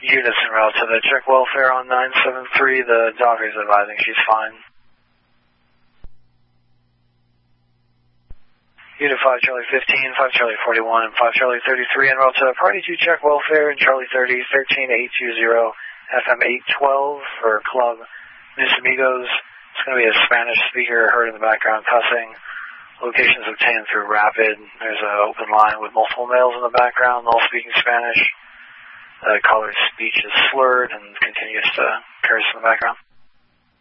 Units en route to the check welfare on 973. The doctor is advising she's fine. Unit 5 Charlie 15, 5 Charlie 41, and 5 Charlie 33 en route to Party 2 check welfare in Charlie 30, 13820, FM 812 for Club Mis Amigos. It's going to be a Spanish speaker heard in the background cussing. Locations obtained through Rapid. There's an open line with multiple males in the background, all speaking Spanish. The caller's speech is slurred and continues to curse in the background.